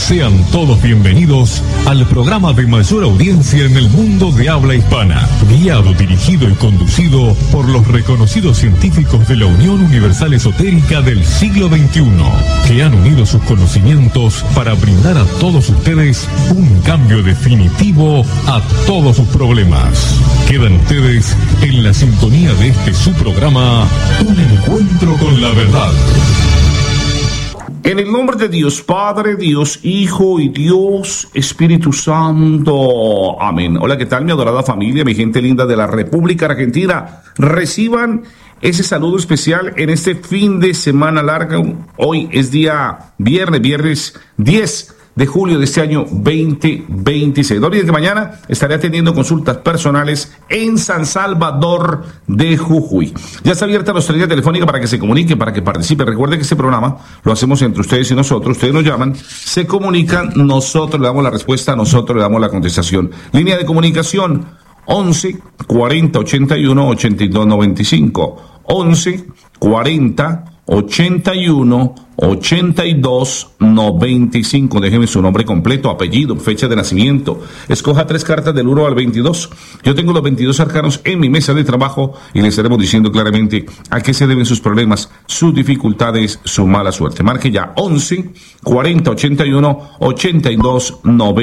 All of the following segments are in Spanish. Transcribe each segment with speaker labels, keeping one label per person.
Speaker 1: Sean todos bienvenidos al programa de mayor audiencia en el mundo de habla hispana, guiado, dirigido y conducido por los reconocidos científicos de la Unión Universal Esotérica del siglo XXI, que han unido sus conocimientos para brindar a todos ustedes un cambio definitivo a todos sus problemas. Quedan ustedes en la sintonía de este su programa, Un Encuentro con la Verdad.
Speaker 2: En el nombre de Dios Padre, Dios Hijo y Dios Espíritu Santo. Amén. Hola, ¿qué tal, mi adorada familia, mi gente linda de la República Argentina? Reciban ese saludo especial en este fin de semana largo. Hoy es día viernes 10 de julio de este año 2026. No olviden que mañana estaré atendiendo consultas personales en San Salvador de Jujuy. Ya está abierta nuestra línea telefónica para que se comuniquen, para que participen. Recuerden que este programa lo hacemos entre ustedes y nosotros. Ustedes nos llaman, se comunican, nosotros le damos la respuesta, nosotros le damos la contestación. Línea de comunicación 11 40 81 82 95. 11 40 81 82 95. Déjeme su nombre completo, apellido, fecha de nacimiento. Escoja 3 cartas del 1 al 22. Yo tengo los 22 arcanos en mi mesa de trabajo y le estaremos diciendo claramente a qué se deben sus problemas, sus dificultades, su mala suerte. Marque ya 11 40 81 82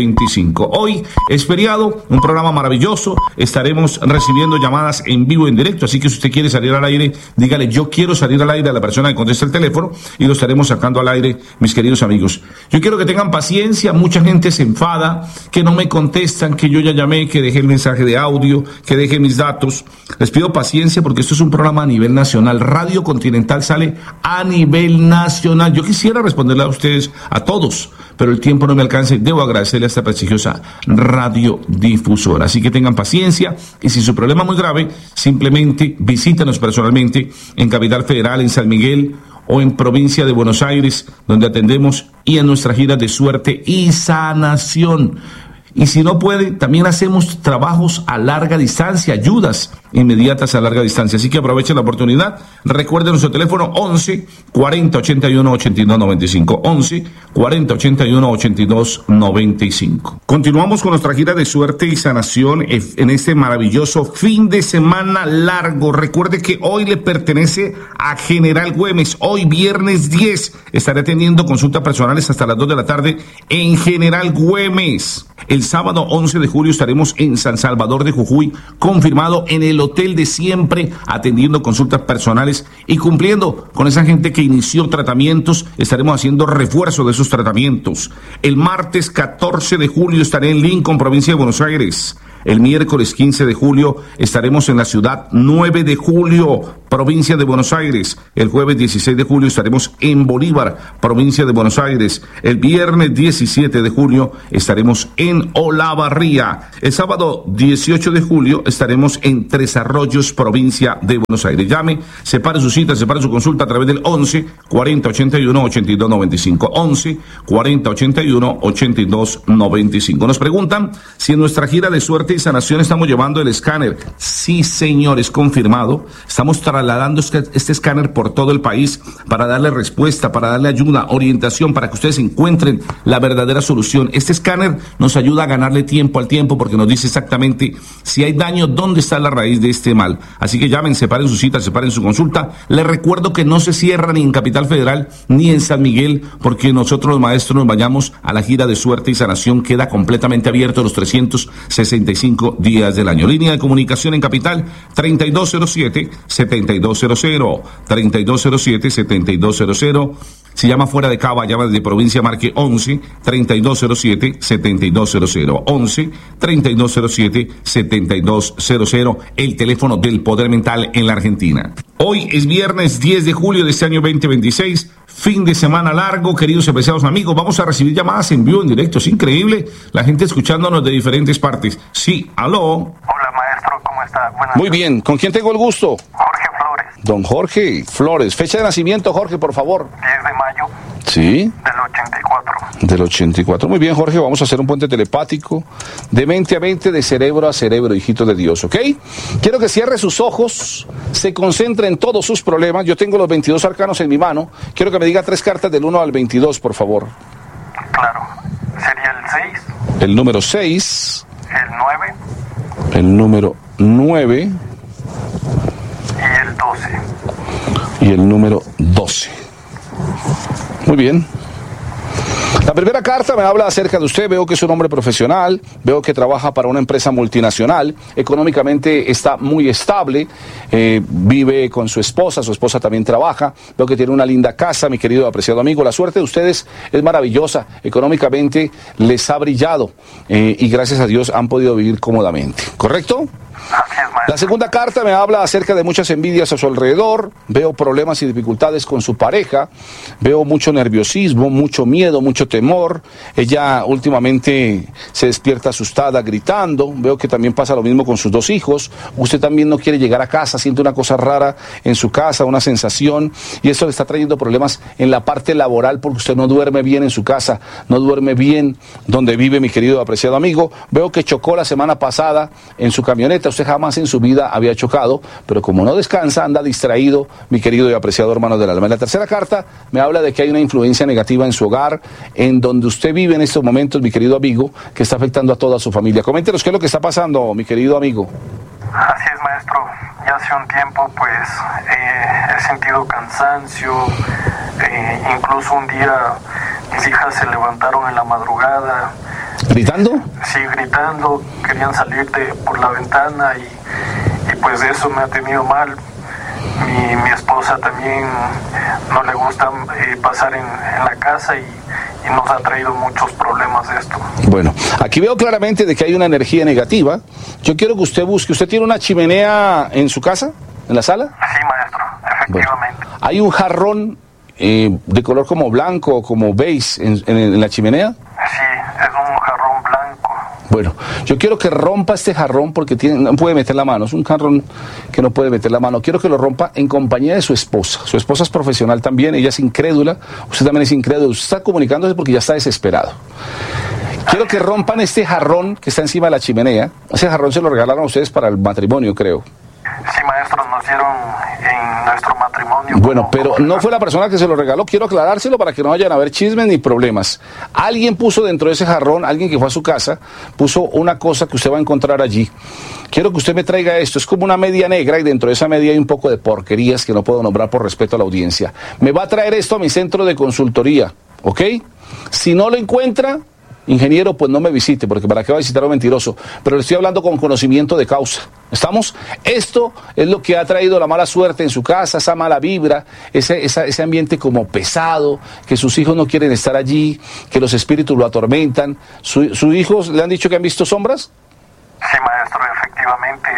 Speaker 2: 95. Hoy es feriado, un programa maravilloso. Estaremos recibiendo llamadas en vivo, en directo. Así que si usted quiere salir al aire, dígale yo quiero salir al aire a la persona que contesta el teléfono y lo estaremos sacando al aire, mis queridos amigos. Yo quiero que tengan paciencia. Mucha gente se enfada, que no me contestan, que yo ya llamé, que dejé el mensaje de audio, que dejé mis datos. Les pido paciencia porque esto es un programa a nivel nacional. Radio Continental sale a nivel nacional. Yo quisiera responderle a ustedes, a todos, pero el tiempo no me alcanza y debo agradecerle a esta prestigiosa radiodifusora. Así que tengan paciencia y si su problema es muy grave, simplemente visítanos personalmente en Capital Federal, en San Miguel o en provincia de Buenos Aires, donde atendemos, y en nuestra gira de suerte y sanación. Y si no puede, también hacemos trabajos a larga distancia, ayudas inmediatas a larga distancia. Así que aprovechen la oportunidad. Recuerden nuestro teléfono 11 40 81 82 95. 11 40 81 82 95. Continuamos con nuestra gira de suerte y sanación en este maravilloso fin de semana largo. Recuerde que hoy le pertenece a General Güemes. Hoy viernes 10 estaré atendiendo consultas personales hasta las 2 de la tarde en General Güemes. El sábado 11 de julio estaremos en San Salvador de Jujuy, confirmado en el hotel de siempre, atendiendo consultas personales y cumpliendo con esa gente que inició tratamientos. Estaremos haciendo refuerzo de esos tratamientos. El martes 14 de julio estaré en Lincoln, provincia de Buenos Aires. El miércoles 15 de julio estaremos en la ciudad 9 de julio, provincia de Buenos Aires. El jueves 16 de julio estaremos en Bolívar, provincia de Buenos Aires. El viernes 17 de julio estaremos en Olavarría. El sábado 18 de julio estaremos en Tres Arroyos, provincia de Buenos Aires. Llame, separe su cita, separe su consulta a través del 11 40 81 82 95. 11 40 81 82 95. Nos preguntan si en nuestra gira de suerte y sanación estamos llevando el escáner. Sí, señores, confirmado. Estamos trasladando este escáner por todo el país para darle respuesta, para darle ayuda, orientación, para que ustedes encuentren la verdadera solución. Este escáner nos ayuda a ganarle tiempo al tiempo porque nos dice exactamente si hay daño, dónde está la raíz de este mal. Así que llamen, separen su cita, separen su consulta. Les recuerdo que no se cierra ni en Capital Federal ni en San Miguel porque nosotros los maestros nos vayamos a la gira de suerte y sanación. Queda completamente abierto los 365 días del año. Línea de comunicación en Capital 3207-7200, 3207-7200. Si llama fuera de Cava, llama desde provincia, marque 11-3207-7200, 11-3207-7200, el teléfono del poder mental en la Argentina. Hoy es viernes 10 de julio de este año 2026, fin de semana largo, queridos y apreciados amigos. Vamos a recibir llamadas en vivo, en directo. Es increíble, la gente escuchándonos de diferentes partes. Sí, aló.
Speaker 3: Hola, maestro, ¿cómo está?
Speaker 2: Muy bien, ¿con quién tengo el gusto?
Speaker 3: Jorge Flores.
Speaker 2: Don Jorge Flores. Fecha de nacimiento, Jorge, por favor.
Speaker 3: 10 de mayo.
Speaker 2: Sí.
Speaker 3: Del 84.
Speaker 2: Del 84. Muy bien, Jorge, vamos a hacer un puente telepático de mente a mente, de cerebro a cerebro, hijito de Dios, ¿ok? Quiero que cierre sus ojos, se concentre en todos sus problemas. Yo tengo los 22 arcanos en mi mano. Quiero que me diga 3 cartas del 1 al 22, por favor.
Speaker 3: Claro.
Speaker 2: el número 6,
Speaker 3: el 9
Speaker 2: el número 9
Speaker 3: y el 12.
Speaker 2: y el número 12. Muy bien. La primera carta me habla acerca de usted. Veo que es un hombre profesional, veo que trabaja para una empresa multinacional, económicamente está muy estable, vive con su esposa también trabaja, veo que tiene una linda casa, mi querido y apreciado amigo. La suerte de ustedes es maravillosa, económicamente les ha brillado y gracias a Dios han podido vivir cómodamente, ¿correcto?
Speaker 3: Así es, maestro.
Speaker 2: La segunda carta me habla acerca de muchas envidias a su alrededor, veo problemas y dificultades con su pareja, veo mucho nerviosismo, mucho miedo, mucho temor. Ella últimamente se despierta asustada, gritando, veo que también pasa lo mismo con sus 2 hijos. Usted también no quiere llegar a casa, siente una cosa rara en su casa, una sensación, y eso le está trayendo problemas en la parte laboral porque usted no duerme bien en su casa, no duerme bien donde vive, mi querido y apreciado amigo. Veo que chocó la semana pasada en su camioneta. Usted jamás en su vida había chocado, pero como no descansa, anda distraído, mi querido y apreciado hermano del alma. En la tercera carta me habla de que hay una influencia negativa en su hogar, en donde usted vive en estos momentos, mi querido amigo, que está afectando a toda su familia. Coméntenos qué es lo que está pasando, mi querido amigo.
Speaker 3: Así es, maestro. Ya hace un tiempo, pues, he sentido cansancio. Incluso un día mis hijas se levantaron en la madrugada.
Speaker 2: ¿Gritando?
Speaker 3: Sí, gritando. Querían salir por la ventana y pues eso me ha tenido mal. Mi esposa también no le gusta pasar en la casa y nos ha traído muchos problemas esto.
Speaker 2: Bueno, aquí veo claramente de que hay una energía negativa. Yo quiero que usted busque. ¿Usted tiene una chimenea en su casa? ¿En la sala?
Speaker 3: Sí, maestro, efectivamente.
Speaker 2: Bueno, hay un jarrón de color como blanco, como beige en la chimenea.
Speaker 3: Sí, es un jarrón blanco.
Speaker 2: Bueno, yo quiero que rompa este jarrón porque no puede meter la mano, es un jarrón que no puede meter la mano. Quiero que lo rompa en compañía de su esposa. Su esposa es profesional también, ella es incrédula, usted también es incrédulo, usted está comunicándose porque ya está desesperado. Quiero que rompan este jarrón que está encima de la chimenea. Ese jarrón se lo regalaron a ustedes para el matrimonio, creo.
Speaker 3: Sí, maestro, nos dieron en nuestro matrimonio.
Speaker 2: Bueno, pero no fue la persona que se lo regaló. Quiero aclarárselo para que no vayan a haber chismes ni problemas. Alguien puso dentro de ese jarrón, alguien que fue a su casa, puso una cosa que usted va a encontrar allí. Quiero que usted me traiga esto. Es como una media negra y dentro de esa media hay un poco de porquerías que no puedo nombrar por respeto a la audiencia. Me va a traer esto a mi centro de consultoría, ¿ok? Si no lo encuentra, ingeniero, pues no me visite, porque para qué va a visitar a un mentiroso. Pero le estoy hablando con conocimiento de causa. ¿Estamos? Esto es lo que ha traído la mala suerte en su casa, esa mala vibra, ese ambiente como pesado, que sus hijos no quieren estar allí, que los espíritus lo atormentan. ¿Sus hijos le han dicho que han visto sombras?
Speaker 3: Sí, maestro, efectivamente.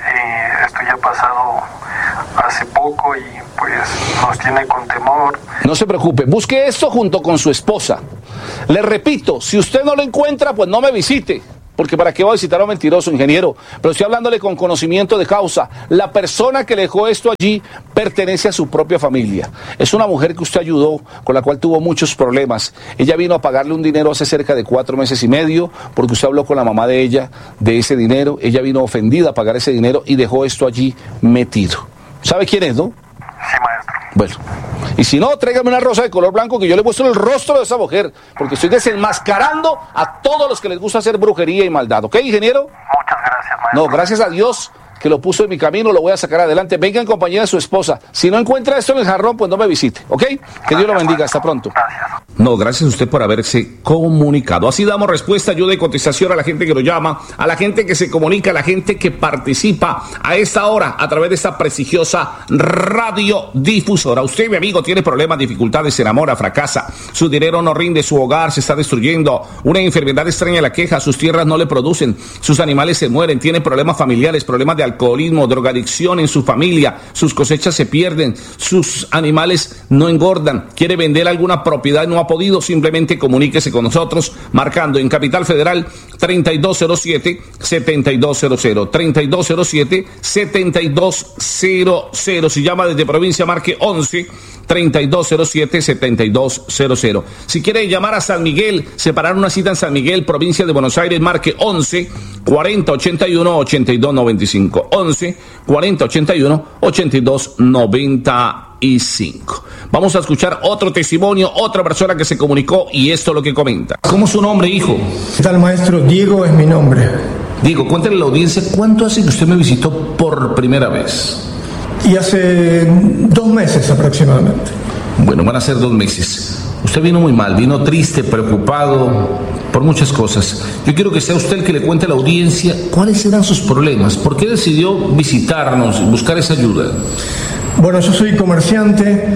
Speaker 3: Esto ya ha pasado hace poco y pues nos tiene con temor.
Speaker 2: No se preocupe, busque esto junto con su esposa. Le repito, si usted no lo encuentra, pues no me visite, porque para qué va a visitar a un mentiroso, ingeniero. Pero estoy hablándole con conocimiento de causa. La persona que le dejó esto allí pertenece a su propia familia. Es una mujer que usted ayudó, con la cual tuvo muchos problemas. Ella vino a pagarle un dinero hace cerca de 4 meses y medio, porque usted habló con la mamá de ella de ese dinero. Ella vino ofendida a pagar ese dinero y dejó esto allí metido. ¿Sabe quién es, no?
Speaker 3: Sí, maestro.
Speaker 2: Bueno, y si no, tráigame una rosa de color blanco que yo le muestro el rostro de esa mujer, porque estoy desenmascarando a todos los que les gusta hacer brujería y maldad. ¿Ok, ingeniero?
Speaker 3: Muchas gracias, maestro.
Speaker 2: No, gracias a Dios que lo puso en mi camino, lo voy a sacar adelante. Venga en compañía de su esposa. Si no encuentra esto en el jarrón, pues no me visite, ¿ok? Que Dios lo bendiga. Hasta pronto.
Speaker 3: Gracias.
Speaker 2: No, gracias a usted por haberse comunicado. Así damos respuesta, ayuda y contestación a la gente que lo llama, a la gente que se comunica, a la gente que participa a esta hora a través de esta prestigiosa radiodifusora. Usted, mi amigo, tiene problemas, dificultades, se enamora, fracasa, su dinero no rinde, su hogar se está destruyendo, una enfermedad extraña la queja, sus tierras no le producen, sus animales se mueren, tiene problemas familiares, problemas de alcoholismo, drogadicción en su familia, sus cosechas se pierden, sus animales no engordan, quiere vender alguna propiedad y no ha podido, simplemente comuníquese con nosotros marcando en Capital Federal 3207-7200, 3207-7200. Si llama desde provincia, marque 11-3207-7200. Si quiere llamar a San Miguel, separar una cita en San Miguel, provincia de Buenos Aires, marque 11-4081-8295, 11-4081-8295. Vamos a escuchar otro testimonio, otra persona que se comunicó y esto es lo que comenta. ¿Cómo es su nombre, hijo?
Speaker 4: ¿Qué tal, maestro? Diego es mi nombre.
Speaker 2: Diego, cuéntale a la audiencia, ¿cuánto hace que usted me visitó por primera vez?
Speaker 4: Y hace 2 meses aproximadamente.
Speaker 2: Bueno, van a ser 2 meses. Usted vino muy mal, vino triste, preocupado por muchas cosas. Yo quiero que sea usted el que le cuente a la audiencia cuáles eran sus problemas. ¿Por qué decidió visitarnos, buscar esa ayuda?
Speaker 4: Bueno, yo soy comerciante,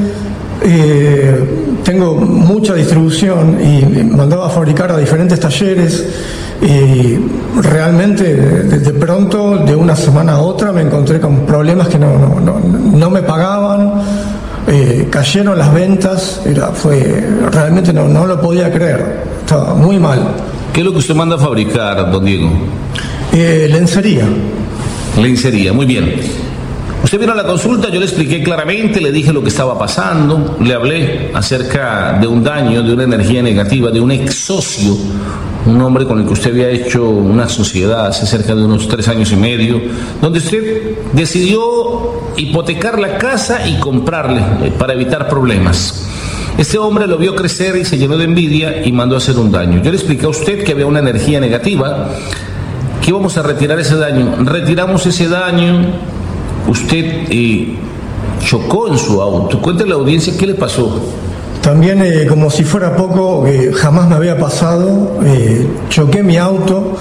Speaker 4: tengo mucha distribución y mandaba a fabricar a diferentes talleres. Y realmente de pronto, de una semana a otra, me encontré con problemas que no me pagaban, cayeron las ventas, realmente no lo podía creer, estaba muy mal.
Speaker 2: ¿Qué es lo que usted manda a fabricar, don Diego?
Speaker 4: Lencería.
Speaker 2: Lencería, muy bien. Usted vino a la consulta, yo le expliqué claramente, le dije lo que estaba pasando, le hablé acerca de un daño, de una energía negativa, de un ex socio, un hombre con el que usted había hecho una sociedad hace cerca de unos 3 años y medio, donde usted decidió hipotecar la casa y comprarle para evitar problemas. Este hombre lo vio crecer y se llenó de envidia y mandó a hacer un daño. Yo le expliqué a usted que había una energía negativa, que íbamos a retirar ese daño. Retiramos ese daño. Usted chocó en su auto. Cuéntale a la audiencia qué le pasó.
Speaker 4: También, como si fuera poco, jamás me había pasado, choqué mi auto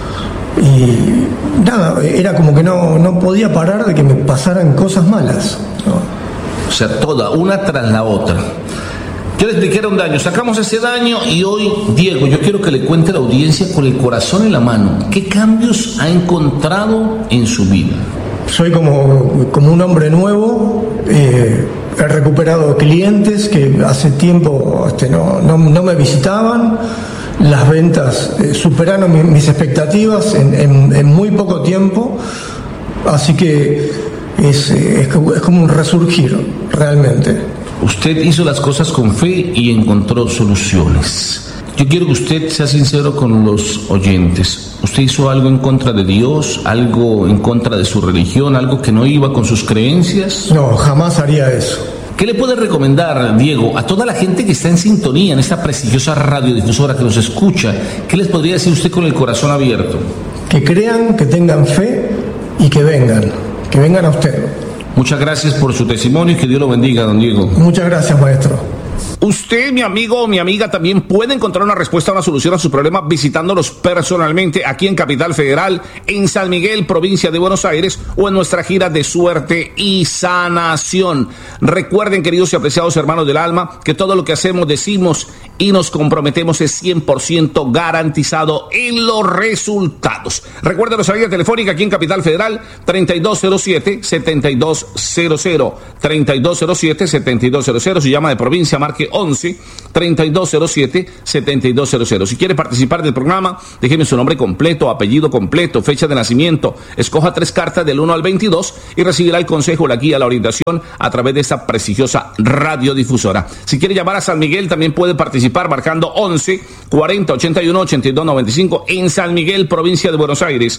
Speaker 4: y nada, era como que no podía parar de que me pasaran cosas malas, ¿no?
Speaker 2: O sea, toda, una tras la otra. Yo le expliqué, era un daño, sacamos ese daño y hoy, Diego, yo quiero que le cuente a la audiencia con el corazón en la mano, ¿qué cambios ha encontrado en su vida?
Speaker 4: Soy como un hombre nuevo, he recuperado clientes que hace tiempo no me visitaban, las ventas superaron mis expectativas en muy poco tiempo, así que es como un resurgir realmente.
Speaker 2: Usted hizo las cosas con fe y encontró soluciones. Yo quiero que usted sea sincero con los oyentes. ¿Usted hizo algo en contra de Dios, algo en contra de su religión, algo que no iba con sus creencias?
Speaker 4: No, jamás haría eso.
Speaker 2: ¿Qué le puede recomendar, Diego, a toda la gente que está en sintonía en esta prestigiosa radiodifusora que nos escucha? ¿Qué les podría decir usted con el corazón abierto?
Speaker 4: Que crean, que tengan fe y que vengan a usted.
Speaker 2: Muchas gracias por su testimonio y que Dios lo bendiga, don Diego.
Speaker 4: Muchas gracias, maestro.
Speaker 2: Usted, mi amigo o mi amiga, también puede encontrar una respuesta, una solución a su problema visitándolos personalmente aquí en Capital Federal, en San Miguel, provincia de Buenos Aires, o en nuestra gira de suerte y sanación. Recuerden, queridos y apreciados hermanos del alma, que todo lo que hacemos, decimos y nos comprometemos es 100% garantizado en los resultados. Recuerden nuestra línea telefónica aquí en Capital Federal, 3207-7200, 3207-7200. Si llama de provincia, marque 11-3207-7200. Si quiere participar del programa, déjeme su nombre completo, apellido completo, fecha de nacimiento. Escoja 3 cartas del 1 al 22 y recibirá el consejo, la guía, la orientación a través de esta prestigiosa radiodifusora. Si quiere llamar a San Miguel, también puede participar marcando 11-40-81-82-95 en San Miguel, provincia de Buenos Aires.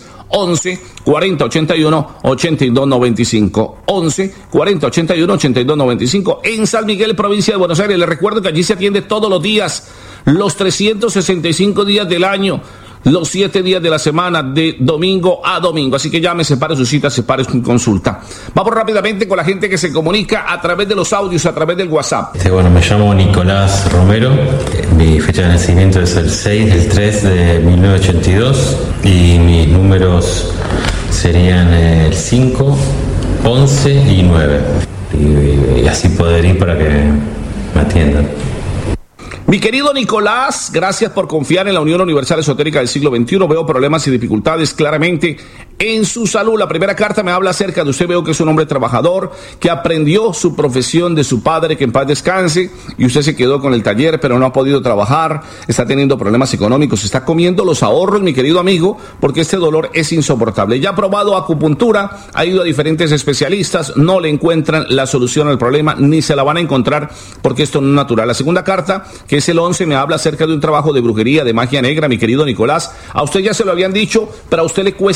Speaker 2: 11-40-81-82-95. 11-40-81-82-95 en San Miguel, provincia de Buenos Aires. Les recuerdo que allí se atiende todos los días, los 365 días del año, los 7 días de la semana, de domingo a domingo. Así que llame, separe su cita, separe su consulta. Vamos rápidamente con la gente que se comunica a través de los audios, a través del WhatsApp.
Speaker 5: Bueno, me llamo Nicolás Romero. Mi fecha de nacimiento es el 6/3/1982 y mis números serían el 5, 11 y 9. Y así poder ir para que me atiendan.
Speaker 2: Mi querido Nicolás, gracias por confiar en la Unión Universal Esotérica del siglo XXI. Veo problemas y dificultades claramente en su salud. La primera carta me habla acerca de usted. Veo que es un hombre trabajador, que aprendió su profesión de su padre, que en paz descanse, y usted se quedó con el taller, pero no ha podido trabajar, está teniendo problemas económicos, está comiendo los ahorros, mi querido amigo, porque este dolor es insoportable. Ya ha probado acupuntura, ha ido a diferentes especialistas, no le encuentran la solución al problema, ni se la van a encontrar, porque esto no es natural. La segunda carta, que es el 11, me habla acerca de un trabajo de brujería, de magia negra, mi querido Nicolás. A usted ya se lo habían dicho, pero a usted le cuesta trabajo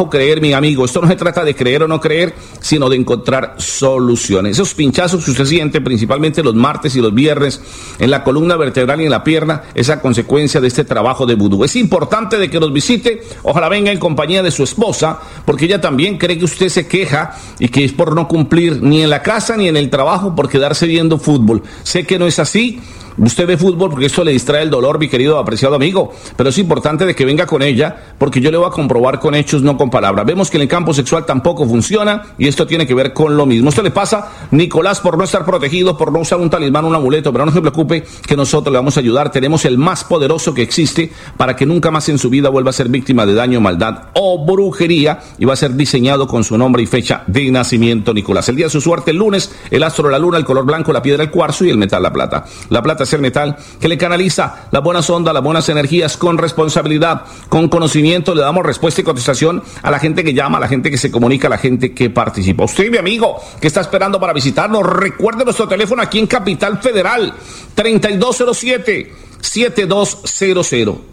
Speaker 2: trabajo creer, mi amigo. Esto no se trata de creer o no creer, sino de encontrar soluciones. Esos pinchazos que usted siente, principalmente los martes y los viernes, en la columna vertebral y en la pierna, es a consecuencia de este trabajo de vudú. Es importante de que nos visite, ojalá venga en compañía de su esposa, porque ella también cree que usted se queja y que es por no cumplir ni en la casa ni en el trabajo por quedarse viendo fútbol. Sé que no es así. Usted ve fútbol porque esto le distrae el dolor, mi querido apreciado amigo, pero es importante de que venga con ella, porque yo le voy a comprobar con hechos, no con palabras. Vemos que en el campo sexual tampoco funciona y esto tiene que ver con lo mismo. Esto le pasa, Nicolás, por no estar protegido, por no usar un talismán, un amuleto, pero no se preocupe que nosotros le vamos a ayudar. Tenemos el más poderoso que existe para que nunca más en su vida vuelva a ser víctima de daño, maldad o brujería, y va a ser diseñado con su nombre y fecha de nacimiento, Nicolás. El día de su suerte, el lunes, el astro, la luna, el color blanco, la piedra, el cuarzo y el metal, la plata. La plata es el metal que le canaliza las buenas ondas, las buenas energías con responsabilidad, con conocimiento. Le damos respuesta y contestación a la gente que llama, a la gente que se comunica, a la gente que participa. Usted, mi amigo, que está esperando para visitarnos, recuerde nuestro teléfono aquí en Capital Federal, 3207-7200,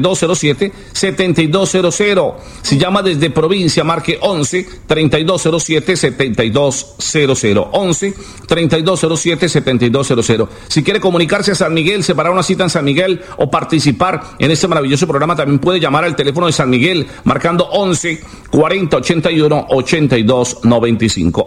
Speaker 2: 3207-7200. Si llama desde provincia, marque 11-3207-7200, 11-3207-7200. Si quiere comunicarse a San Miguel, separar una cita en San Miguel o participar en este maravilloso programa, también puede llamar al teléfono de San Miguel, marcando 11-40-81-8295,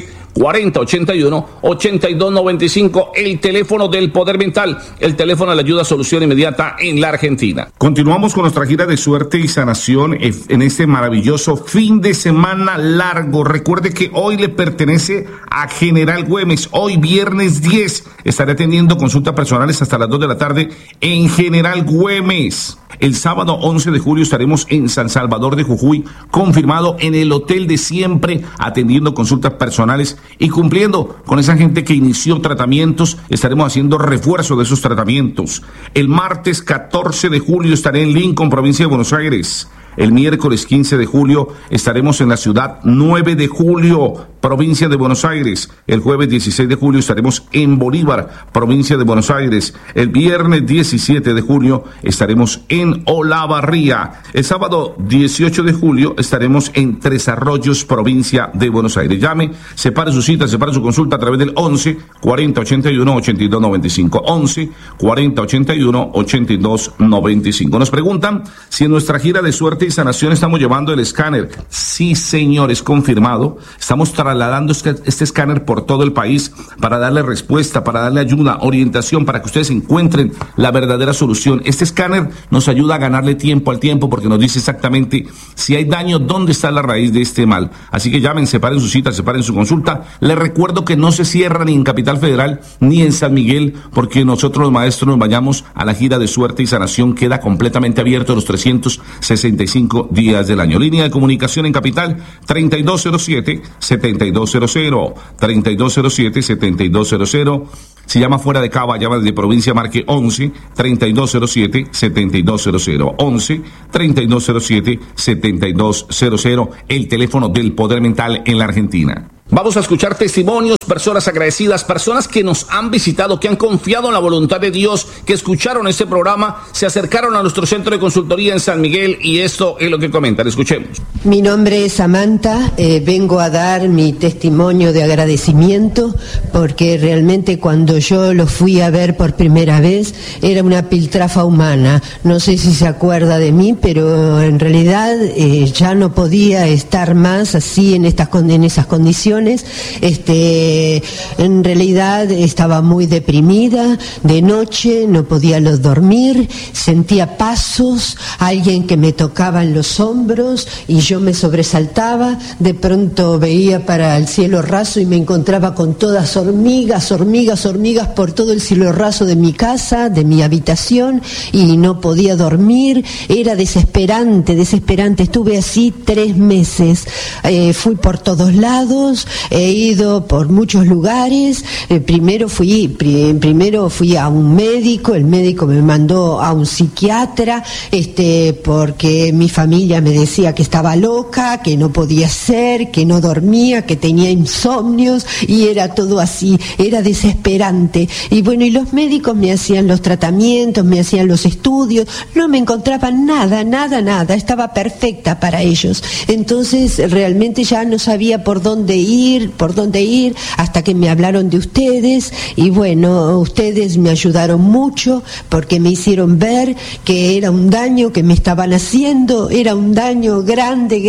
Speaker 2: 11-40-81-8295, el teléfono del poder mental, el teléfono de la ayuda, solución inmediata en la Argentina. Continuamos con nuestra gira de suerte y sanación en este maravilloso fin de semana largo. Recuerde que hoy le pertenece a General Güemes. Hoy viernes 10 estaré atendiendo consultas personales hasta las 2 de la tarde en General Güemes. El sábado 11 de julio estaremos en San Salvador de Jujuy, confirmado en el hotel de siempre, atendiendo consultas personales y cumpliendo con esa gente que inició tratamientos. Estaremos haciendo refuerzo de esos tratamientos. El martes 14 de julio estaré en Lincoln, provincia de Buenos Aires. El miércoles 15 de julio estaremos en la ciudad 9 de julio, provincia de Buenos Aires. El jueves 16 de julio estaremos en Bolívar, provincia de Buenos Aires. El viernes 17 de julio estaremos en Olavarría. El sábado 18 de julio estaremos en Tres Arroyos, provincia de Buenos Aires. Llame, separe su cita, separe su consulta a través del 11 40 81 82 95. 11 40 81 82 95. Nos preguntan si en nuestra gira de suerte y sanación estamos llevando el escáner. Sí, señor, es confirmado. Estamos trasladando este escáner por todo el país para darle respuesta, para darle ayuda, orientación, para que ustedes encuentren la verdadera solución. Este escáner nos ayuda a ganarle tiempo al tiempo porque nos dice exactamente si hay daño, dónde está la raíz de este mal. Así que llamen, separen su cita, separen su consulta. Les recuerdo que no se cierra ni en Capital Federal ni en San Miguel, porque nosotros los maestros nos vayamos a la gira de suerte y sanación. Queda completamente abierto los 365 días del año. Línea de comunicación en Capital 3207-7200, 3207-7200. Si llama fuera de Cava, llama desde provincia, marque 11-3207-7200, 11-3207-7200, el teléfono del poder mental en la Argentina. Vamos a escuchar testimonios, personas agradecidas, personas que nos han visitado, que han confiado en la voluntad de Dios, que escucharon este programa, se acercaron a nuestro centro de consultoría en San Miguel y esto es lo que comentan. Escuchemos.
Speaker 6: Mi nombre es Samantha, vengo a dar mi testimonio de agradecimiento porque realmente cuando yo lo fui a ver por primera vez era una piltrafa humana. No sé si se acuerda de mí, pero en realidad ya no podía estar más así en esas condiciones. En realidad estaba muy deprimida, de noche no podía dormir, sentía pasos, alguien que me tocaba en los hombros y yo me sobresaltaba, de pronto veía para el cielo raso y me encontraba con todas hormigas por todo el cielo raso de mi casa, de mi habitación, y no podía dormir, era desesperante, estuve así 3 meses, fui por todos lados, he ido por muchos lugares. Primero fui a un médico, el médico me mandó a un psiquiatra, porque mi familia me decía que estaba loca, que no podía ser, que no dormía, que tenía insomnios, y era todo así, era desesperante. Y bueno, y los médicos me hacían los tratamientos, me hacían los estudios, no me encontraban nada, estaba perfecta para ellos. Entonces realmente ya no sabía por dónde ir, hasta que me hablaron de ustedes, y bueno, ustedes me ayudaron mucho porque me hicieron ver que era un daño que me estaban haciendo, era un daño grande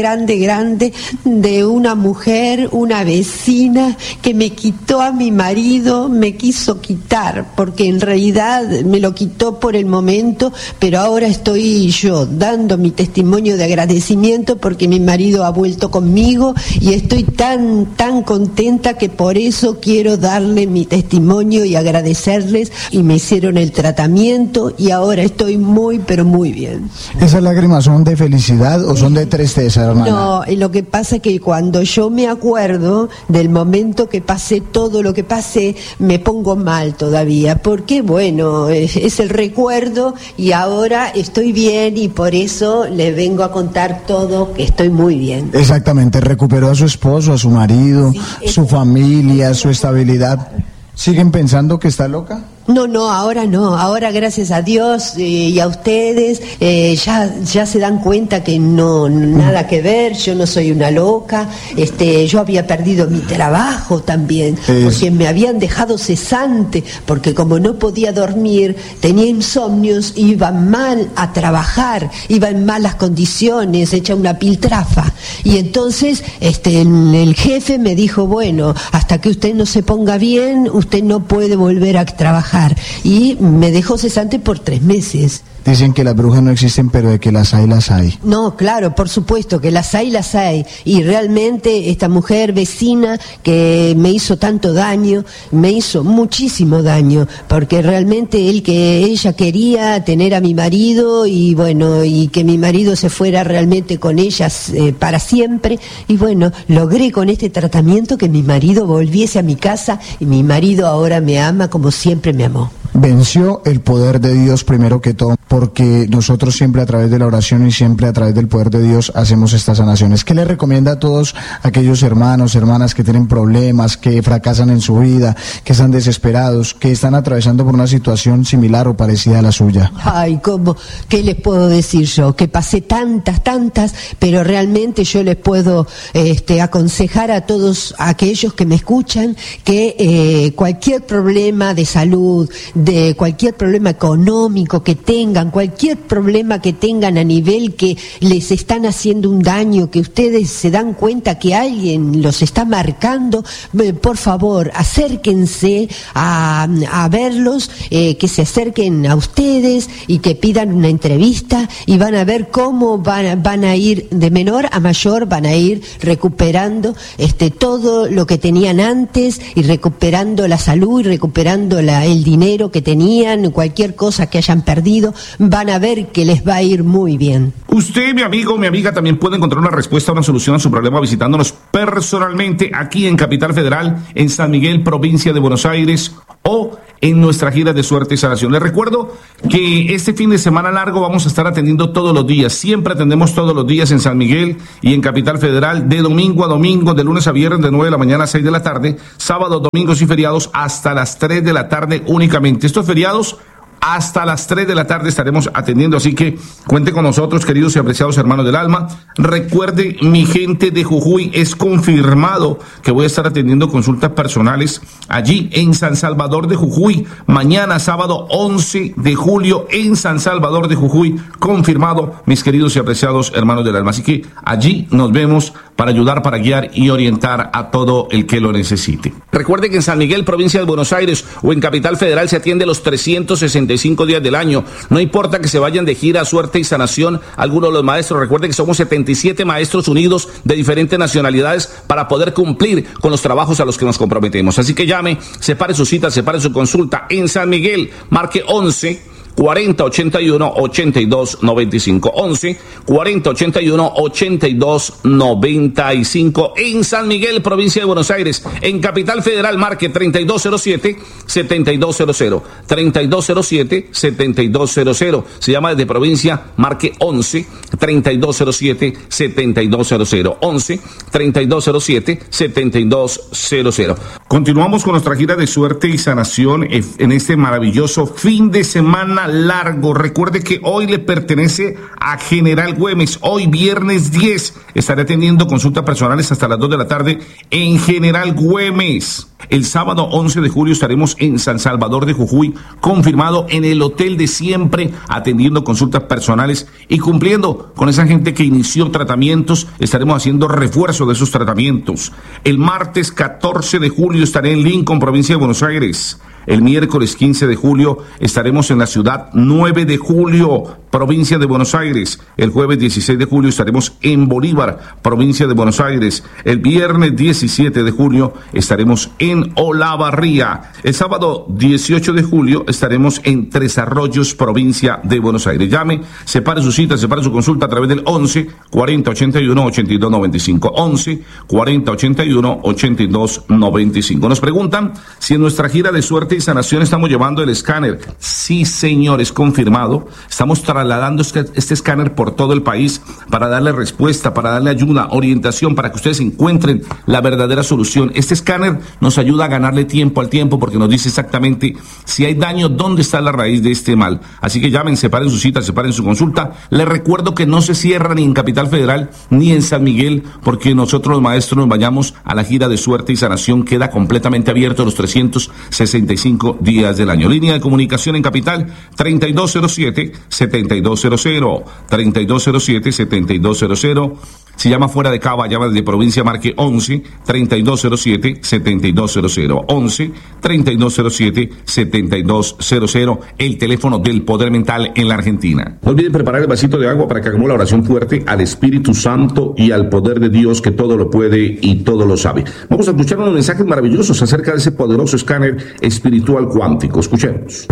Speaker 6: de una mujer, una vecina que me quitó a mi marido, me quiso quitar, porque en realidad me lo quitó por el momento, pero ahora estoy yo dando mi testimonio de agradecimiento porque mi marido ha vuelto conmigo, y estoy tan contenta que por eso quiero darle mi testimonio y agradecerles, y me hicieron el tratamiento y ahora estoy pero muy bien.
Speaker 7: ¿Esas lágrimas son de felicidad o son de tristeza, hermana?
Speaker 6: No, lo que pasa es que cuando yo me acuerdo del momento que pasé, todo lo que pasé, me pongo mal todavía, porque bueno, es el recuerdo, y ahora estoy bien y por eso le vengo a contar todo, que estoy muy bien.
Speaker 7: Exactamente, recuperó a su esposo, a su marido, sí, su familia, su estabilidad. ¿Siguen pensando que está loca?
Speaker 6: No, ahora gracias a Dios y a ustedes ya se dan cuenta que no, nada que ver, yo no soy una loca, yo había perdido mi trabajo también, porque me habían dejado cesante, porque como no podía dormir, tenía insomnios, iba mal a trabajar, iba en malas condiciones, hecha una piltrafa, y entonces el jefe me dijo, bueno, hasta que usted no se ponga bien, usted no puede volver a trabajar. Y me dejó cesante por 3 meses.
Speaker 7: Dicen que las brujas no existen, pero de que las hay, las hay.
Speaker 6: No, claro, por supuesto que las hay. Y realmente esta mujer vecina que me hizo tanto daño, me hizo muchísimo daño, porque realmente ella quería tener a mi marido, y bueno, y que mi marido se fuera realmente con ellas para siempre. Y bueno, logré con este tratamiento que mi marido volviese a mi casa, y mi marido ahora me ama como siempre me amó.
Speaker 7: Venció el poder de Dios primero que todo, porque nosotros siempre a través de la oración y siempre a través del poder de Dios hacemos estas sanaciones. ¿Qué le recomienda a todos aquellos hermanos, hermanas que tienen problemas, que fracasan en su vida, que están desesperados, que están atravesando por una situación similar o parecida a la suya?
Speaker 6: Ay, ¿qué les puedo decir yo? Que pasé tantas, pero realmente yo les puedo aconsejar a todos aquellos que me escuchan que cualquier problema de salud, de cualquier problema económico que tengan, cualquier problema que tengan a nivel que les están haciendo un daño, que ustedes se dan cuenta que alguien los está marcando, por favor, acérquense a verlos, que se acerquen a ustedes y que pidan una entrevista, y van a ver cómo van a ir de menor a mayor, van a ir recuperando todo lo que tenían antes, y recuperando la salud, y recuperando el dinero que tenían, cualquier cosa que hayan perdido, van a ver que les va a ir muy bien.
Speaker 2: Usted, mi amigo, mi amiga, también puede encontrar una respuesta, una solución a su problema visitándonos personalmente aquí en Capital Federal, en San Miguel, provincia de Buenos Aires, o en nuestra gira de suerte y sanación. Les recuerdo que este fin de semana largo vamos a estar atendiendo todos los días, siempre atendemos todos los días en San Miguel y en Capital Federal, de domingo a domingo, de lunes a viernes, de 9 de la mañana a 6 de la tarde, sábados, domingos y feriados hasta las 3 de la tarde únicamente. Estos feriados hasta las 3 de la tarde estaremos atendiendo, así que cuente con nosotros, queridos y apreciados hermanos del alma. Recuerde, mi gente de Jujuy, es confirmado que voy a estar atendiendo consultas personales allí en San Salvador de Jujuy, mañana sábado 11 de julio en San Salvador de Jujuy, confirmado, mis queridos y apreciados hermanos del alma. Así que allí nos vemos para ayudar, para guiar y orientar a todo el que lo necesite. Recuerde que en San Miguel, provincia de Buenos Aires, o en Capital Federal se atiende los 365 días del año. No importa que se vayan de gira, suerte y sanación algunos de los maestros. Recuerden que somos 77 maestros unidos de diferentes nacionalidades para poder cumplir con los trabajos a los que nos comprometemos. Así que llame, separe su cita, separe su consulta en San Miguel, marque 11 4081-8295. 11-4081-8295. En San Miguel, provincia de Buenos Aires. En Capital Federal, marque 3207-7200. 3207-7200. Se llama desde provincia, marque 11-3207-7200. 11-3207-7200. Continuamos con nuestra gira de suerte y sanación en este maravilloso fin de semana largo. Recuerde que hoy le pertenece a General Güemes. Hoy viernes 10 estaré atendiendo consultas personales hasta las 2 de la tarde en General Güemes. El sábado 11 de julio estaremos en San Salvador de Jujuy, confirmado en el hotel de siempre, atendiendo consultas personales y cumpliendo con esa gente que inició tratamientos. Estaremos haciendo refuerzo de esos tratamientos. El martes 14 de julio estaré en Lincoln, provincia de Buenos Aires. El miércoles 15 de julio estaremos en la ciudad 9 de julio, provincia de Buenos Aires. El jueves 16 de julio estaremos en Bolívar, provincia de Buenos Aires. El viernes 17 de julio estaremos en Olavarría. El sábado 18 de julio estaremos en Tres Arroyos, provincia de Buenos Aires. Llame, separe su cita, separe su consulta a través del 11-4081-8295. 11-4081-8295. Nos preguntan si en nuestra gira de suerte y sanación estamos llevando el escáner. Sí, señor, es confirmado. Estamos trasladando este escáner por todo el país para darle respuesta, para darle ayuda, orientación, para que ustedes encuentren la verdadera solución. Este escáner nos ayuda a ganarle tiempo al tiempo porque nos dice exactamente si hay daño, dónde está la raíz de este mal. Así que llamen, separen su cita, separen su consulta. Les recuerdo que no se cierra ni en Capital Federal ni en San Miguel, porque nosotros los maestros nos vayamos a la gira de suerte y sanación. Queda completamente abierto los 365 días del año. Línea de comunicación en Capital 3207-7200. 3207-7200. Si llama fuera de Cava, llama desde provincia, marque 11-3207-7200. 11-3207-7200. El teléfono del poder mental en la Argentina. No olviden preparar el vasito de agua para que hagamos la oración fuerte al Espíritu Santo y al poder de Dios que todo lo puede y todo lo sabe. Vamos a escuchar unos mensajes maravillosos acerca de ese poderoso escáner espiritual cuántico. Escuchemos.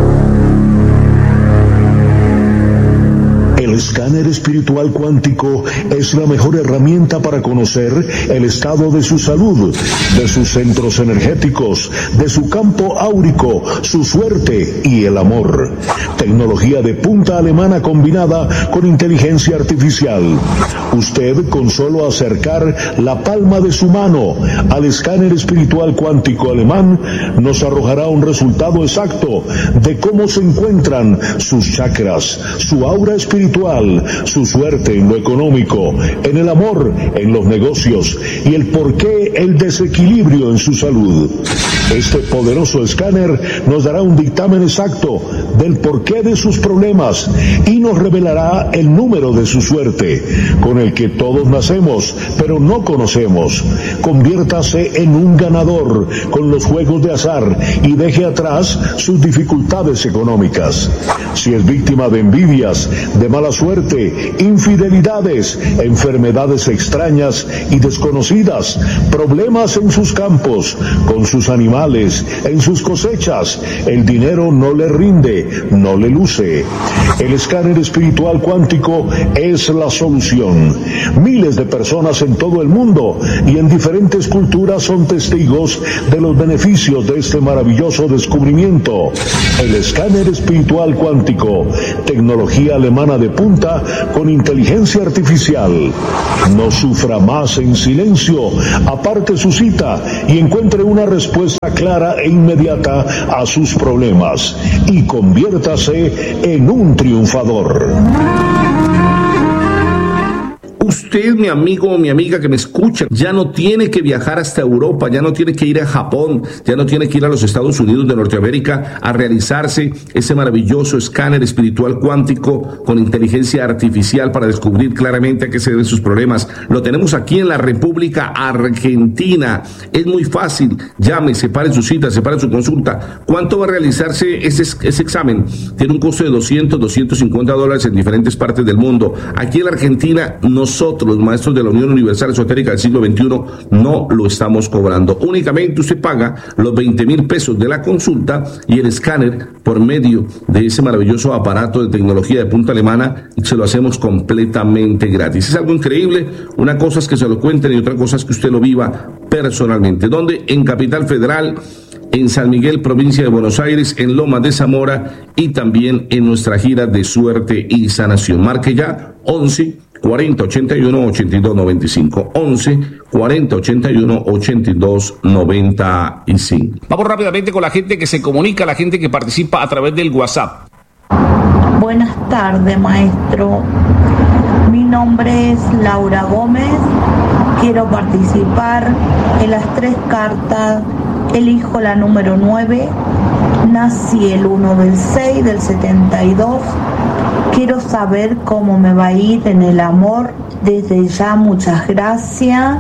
Speaker 8: El escáner espiritual cuántico es la mejor herramienta para conocer el estado de su salud, de sus centros energéticos, de su campo áurico, su suerte y el amor. Tecnología de punta alemana combinada con inteligencia artificial. Usted, con solo acercar la palma de su mano al escáner espiritual cuántico alemán, nos arrojará un resultado exacto de cómo se encuentran sus chakras, su aura espiritual, su suerte en lo económico, en el amor, en los negocios y el porqué el desequilibrio en su salud. Este poderoso escáner nos dará un dictamen exacto del porqué de sus problemas y nos revelará el número de su suerte, con el que todos nacemos, pero no conocemos. Conviértase en un ganador con los juegos de azar y deje atrás sus dificultades económicas. Si es víctima de envidias, de mala suerte, infidelidades, enfermedades extrañas y desconocidas, problemas en sus campos, con sus animales, en sus cosechas, el dinero no le rinde, no le luce. El escáner espiritual cuántico es la solución. Miles de personas en todo el mundo y en diferentes culturas son testigos de los beneficios de este maravilloso descubrimiento. El escáner espiritual cuántico, tecnología alemana de punta con inteligencia artificial. No sufra más en silencio, aparte su cita y encuentre una respuesta clara e inmediata a sus problemas y conviértase en un triunfador.
Speaker 2: Usted, mi amigo o mi amiga que me escucha, ya no tiene que viajar hasta Europa, ya no tiene que ir a Japón, ya no tiene que ir a los Estados Unidos de Norteamérica a realizarse ese maravilloso escáner espiritual cuántico con inteligencia artificial para descubrir claramente a qué se deben sus problemas. Lo tenemos aquí en la República Argentina. Es muy fácil. Llame, separe su cita, separe su consulta. ¿Cuánto va a realizarse ese examen? Tiene un costo de $200, $250 en diferentes partes del mundo. Aquí en la Argentina no nosotros, los maestros de la Unión Universal Esotérica del siglo XXI, no lo estamos cobrando. Únicamente usted paga los 20,000 pesos de la consulta y el escáner por medio de ese maravilloso aparato de tecnología de punta alemana, y se lo hacemos completamente gratis. Es algo increíble. Una cosa es que se lo cuenten y otra cosa es que usted lo viva personalmente. ¿Dónde? En Capital Federal, en San Miguel, provincia de Buenos Aires, en Lomas de Zamora y también en nuestra gira de suerte y sanación. Marque ya 11 40 81 82 95. 11 40 81 82 95. Vamos rápidamente con la gente que se comunica, la gente que participa a través del WhatsApp.
Speaker 9: Buenas tardes, maestro. Mi nombre es Laura Gómez. Quiero participar en las 3 cartas. Elijo la número 9. Nací el 1/6 del 72. Quiero saber cómo me va a ir en el amor. Desde ya, muchas gracias.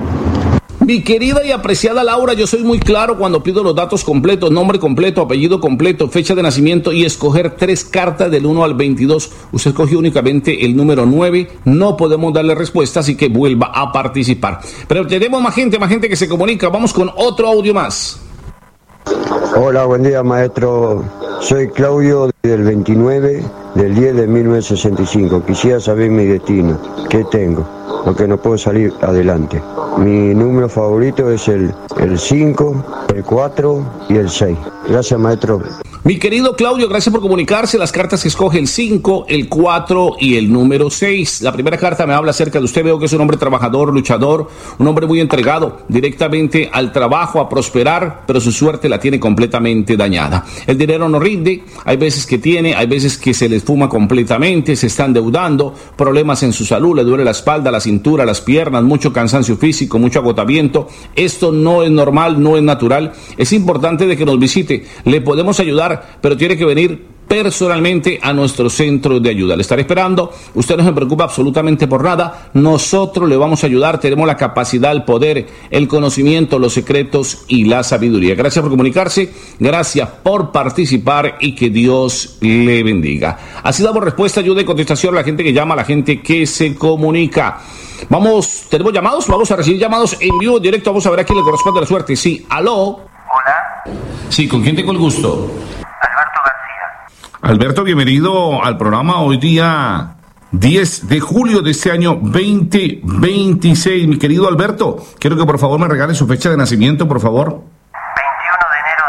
Speaker 2: Mi querida y apreciada Laura, yo soy muy claro cuando pido los datos completos: nombre completo, apellido completo, fecha de nacimiento y escoger 3 cartas del 1 al 22. Usted escogió únicamente el número 9, no podemos darle respuesta, así que vuelva a participar. Pero tenemos más gente que se comunica. Vamos con otro audio más.
Speaker 10: Hola, buen día, maestro. Soy Claudio del 29 del 10 de 1965. Quisiera saber mi destino. ¿Qué tengo? Porque no puedo salir adelante. Mi número favorito es el 5, el 4 y el 6. Gracias, maestro.
Speaker 2: Mi querido Claudio, gracias por comunicarse. Las cartas que escoge el 5, el 4 y el número 6. La primera carta me habla acerca de usted. Veo que es un hombre trabajador, luchador, un hombre muy entregado directamente al trabajo, a prosperar, pero su suerte la tiene completamente dañada. El dinero no rinde, hay veces que tiene, hay veces que se le esfuma completamente, se está endeudando, problemas en su salud, le duele la espalda, la cintura, las piernas, mucho cansancio físico, mucho agotamiento. Esto no es normal, no es natural. Es importante de que nos visite. Le podemos ayudar, pero tiene que venir personalmente a nuestro centro de ayuda. Le estaré esperando. Usted no se preocupa absolutamente por nada. Nosotros le vamos a ayudar. Tenemos la capacidad, el poder, el conocimiento, los secretos y la sabiduría. Gracias por comunicarse. Gracias por participar y que Dios le bendiga. Así damos respuesta, ayuda y contestación a la gente que llama, a la gente que se comunica. Vamos, ¿tenemos llamados? Vamos a recibir llamados en vivo, en directo. Vamos a ver a quién le corresponde la suerte. Sí, aló.
Speaker 3: Hola.
Speaker 2: Sí, ¿con quién tengo el gusto?
Speaker 3: Alberto García.
Speaker 2: Alberto, bienvenido al programa hoy día 10 de julio de este año 2026. Mi querido Alberto, quiero que por favor me regale su fecha de nacimiento, por favor.
Speaker 3: 21 de enero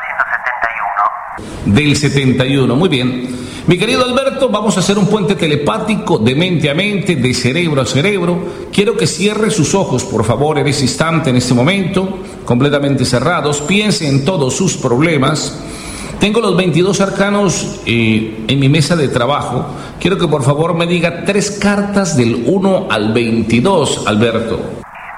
Speaker 3: de 1971.
Speaker 2: Del 71, muy bien. Mi querido Alberto, vamos a hacer un puente telepático de mente a mente, de cerebro a cerebro. Quiero que cierre sus ojos, por favor, en ese instante, en este momento, completamente cerrados. Piense en todos sus problemas. Tengo los 22 arcanos en mi mesa de trabajo. Quiero que por favor me diga 3 cartas del 1 al 22, Alberto.
Speaker 3: 2,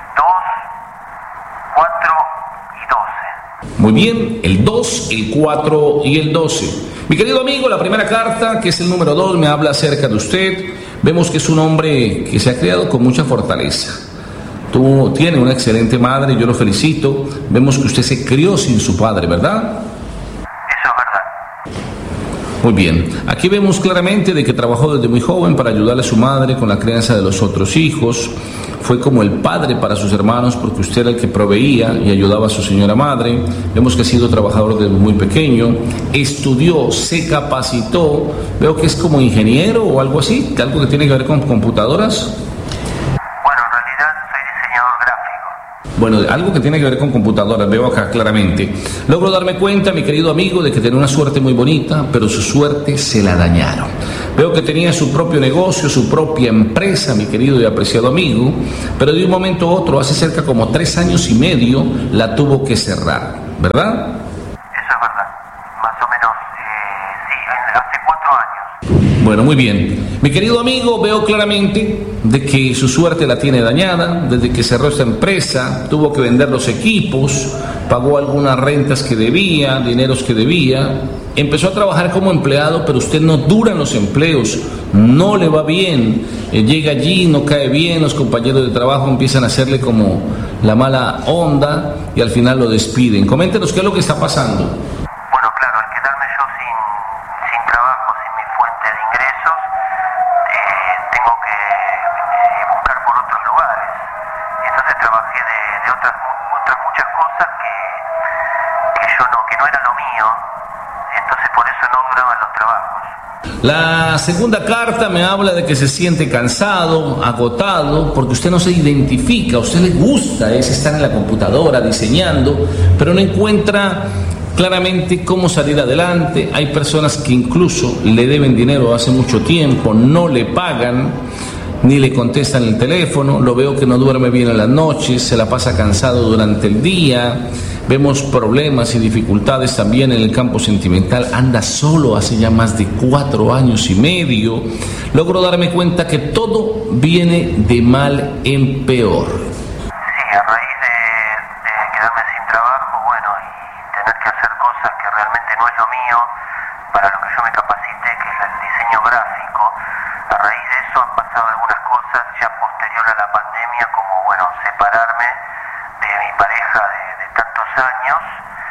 Speaker 3: 4 y 12.
Speaker 2: Muy bien, el 2, el 4 y el 12. Mi querido amigo, la primera carta, que es el número 2, me habla acerca de usted. Vemos que es un hombre que se ha criado con mucha fortaleza. Tiene una excelente madre, yo lo felicito. Vemos que usted se crió sin su padre, ¿verdad? Muy bien, aquí vemos claramente de que trabajó desde muy joven para ayudarle a su madre con la crianza de los otros hijos. Fue como el padre para sus hermanos porque usted era el que proveía y ayudaba a su señora madre. Vemos que ha sido trabajador desde muy pequeño, estudió, se capacitó. Veo que es como ingeniero o algo así, algo que tiene que ver con computadoras. Bueno, algo que tiene que ver con computadoras, veo acá claramente. Logro darme cuenta, mi querido amigo, de que tenía una suerte muy bonita, pero su suerte se la dañaron. Veo que tenía su propio negocio, su propia empresa, mi querido y apreciado amigo, pero de un momento a otro, hace cerca como 3 años y medio, la tuvo que cerrar, ¿verdad?
Speaker 3: Eso es verdad, más o menos, sí, hace 4 años.
Speaker 2: Bueno, muy bien. Mi querido amigo, veo claramente de que su suerte la tiene dañada. Desde que cerró esta empresa, tuvo que vender los equipos, pagó algunas rentas que debía, dineros que debía. Empezó a trabajar como empleado, pero usted no dura en los empleos, no le va bien. Llega allí, no cae bien, los compañeros de trabajo empiezan a hacerle como la mala onda y al final lo despiden. Coméntenos qué es lo que está pasando.
Speaker 3: Bueno, claro, al quedarme yo sin trabajo, sin mi fuente de ingresos, tengo que
Speaker 2: La segunda carta me habla de que se siente cansado, agotado, porque usted no se identifica, a usted le gusta estar en la computadora diseñando, pero no encuentra claramente cómo salir adelante. Hay personas que incluso le deben dinero hace mucho tiempo, no le pagan, ni le contestan el teléfono, lo veo que no duerme bien en las noches, se la pasa cansado durante el día. Vemos problemas y dificultades también en el campo sentimental. Anda solo hace ya más de 4 años y medio. Logro darme cuenta que todo viene de mal en peor.
Speaker 11: Sí, a raíz de quedarme sin trabajo, bueno, y tener que hacer cosas que realmente no es lo mío, para lo que yo me capacité, que es el diseño gráfico. A raíz de eso han pasado algunas cosas ya posterior a la pandemia, como, bueno, separarme de mi pareja de tantos años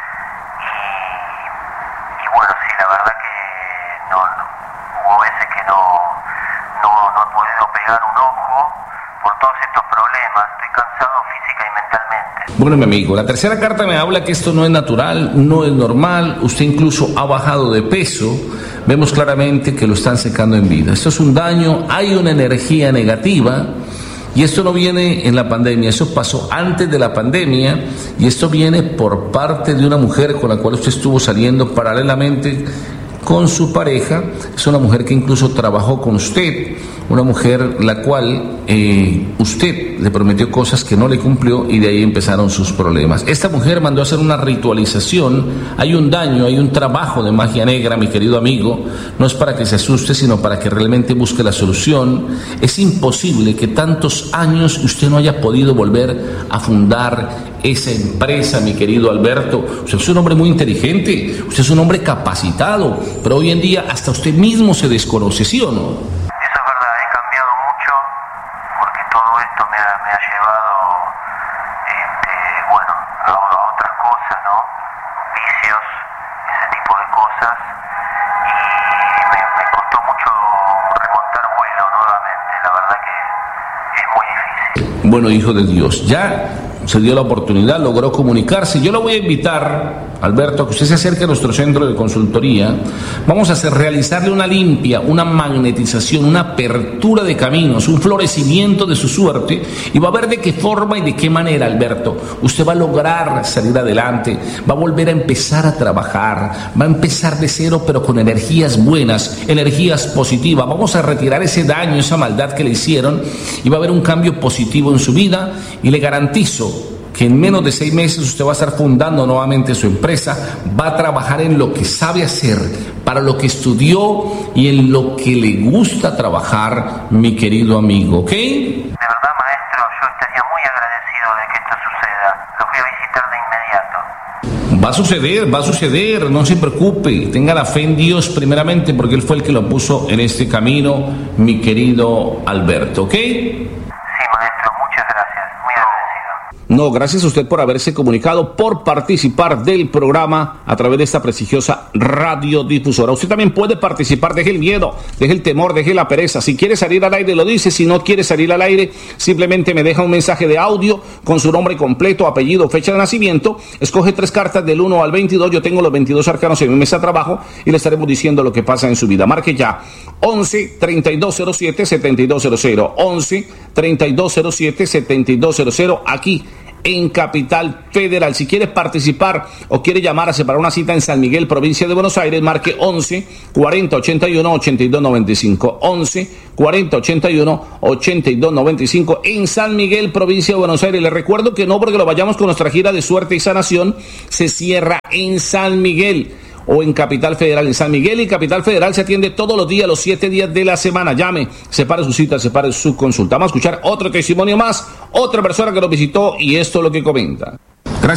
Speaker 11: y bueno, sí, la verdad que no hubo veces que no he podido pegar un ojo por todos estos problemas. Estoy cansado física y mentalmente.
Speaker 2: Bueno, mi amigo, la tercera carta me habla que esto no es natural, no es normal. Usted incluso ha bajado de peso. Vemos claramente que lo están secando en vida. Esto es un daño, hay una energía negativa. Y esto no viene en la pandemia, eso pasó antes de la pandemia, y esto viene por parte de una mujer con la cual usted estuvo saliendo paralelamente con su pareja. Es una mujer que incluso trabajó con usted, una mujer la cual usted le prometió cosas que no le cumplió, y de ahí empezaron sus problemas. Esta mujer mandó a hacer una ritualización. Hay un daño, hay un trabajo de magia negra, mi querido amigo. No es para que se asuste, sino para que realmente busque la solución. Es imposible que tantos años usted no haya podido volver a fundar esa empresa, mi querido Alberto. Usted es un hombre muy inteligente, usted es un hombre capacitado, pero hoy en día hasta usted mismo se desconoce, ¿sí o no?
Speaker 11: Eso es verdad, he cambiado mucho porque todo esto me ha llevado bueno, a otras cosas, ¿no? Vicios, ese tipo de cosas, y me costó mucho remontar vuelo nuevamente. La verdad que es muy difícil.
Speaker 2: Bueno, hijo de Dios, ya se dio la oportunidad, logró comunicarse. Yo lo voy a invitar, Alberto, a que usted se acerque a nuestro centro de consultoría. Vamos a realizarle una limpia, una magnetización, una apertura de caminos, un florecimiento de su suerte, y va a ver de qué forma y de qué manera, Alberto, usted va a lograr salir adelante, va a volver a empezar a trabajar, va a empezar de cero, pero con energías buenas, energías positivas. Vamos a retirar ese daño, esa maldad que le hicieron, y va a haber un cambio positivo en su vida, y le garantizo que en menos de 6 meses usted va a estar fundando nuevamente su empresa, va a trabajar en lo que sabe hacer, para lo que estudió y en lo que le gusta trabajar, mi querido amigo, ¿ok?
Speaker 11: De verdad, maestro, yo estaría muy agradecido de que esto suceda. Lo voy a visitar de inmediato.
Speaker 2: Va a suceder, no se preocupe, tenga la fe en Dios primeramente, porque Él fue el que lo puso en este camino, mi querido Alberto, ¿ok? No, gracias a usted por haberse comunicado, por participar del programa a través de esta prestigiosa radiodifusora. Usted también puede participar, deje el miedo, deje el temor, deje la pereza. Si quiere salir al aire, lo dice. Si no quiere salir al aire, simplemente me deja un mensaje de audio con su nombre completo, apellido, fecha de nacimiento. Escoge 3 cartas del 1 al 22. Yo tengo los 22 arcanos en mi mesa de trabajo y le estaremos diciendo lo que pasa en su vida. Marque ya 11-3207-7200. 11-3207-7200. Aquí en Capital Federal. Si quiere participar o quiere llamar a separar una cita en San Miguel, provincia de Buenos Aires, marque 11-40-81-8295. 11-40-81-8295 en San Miguel, provincia de Buenos Aires. Les recuerdo que no porque lo vayamos con nuestra gira de suerte y sanación, se cierra en San Miguel o en Capital Federal. En San Miguel y Capital Federal se atiende todos los días, los 7 días de la semana. Llame, separe su cita, separe su consulta. Vamos a escuchar otro testimonio más, otra persona que nos visitó, y esto es lo que comenta.